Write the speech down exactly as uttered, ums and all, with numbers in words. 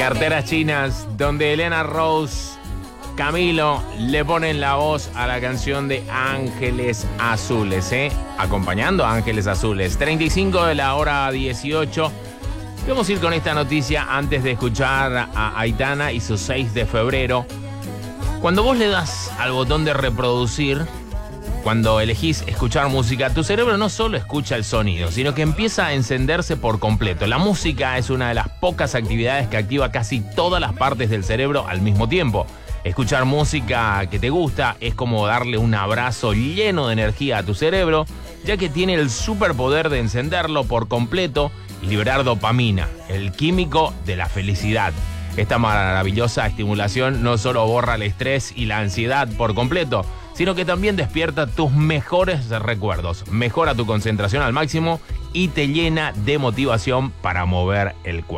Carteras chinas, donde Elena Rose, Camilo le ponen la voz a la canción de Ángeles Azules, ¿eh? Acompañando a Ángeles Azules. treinta y cinco de la hora dieciocho. Vamos a ir con esta noticia antes de escuchar a Aitana y su seis de febrero. Cuando vos le das al botón de reproducir, cuando elegís escuchar música, tu cerebro no solo escucha el sonido, sino que empieza a encenderse por completo. La música es una de las pocas actividades que activa casi todas las partes del cerebro al mismo tiempo. Escuchar música que te gusta es como darle un abrazo lleno de energía a tu cerebro, ya que tiene el superpoder de encenderlo por completo y liberar dopamina, el químico de la felicidad. Esta maravillosa estimulación no solo borra el estrés y la ansiedad por completo, sino que también despierta tus mejores recuerdos, mejora tu concentración al máximo y te llena de motivación para mover el cuerpo.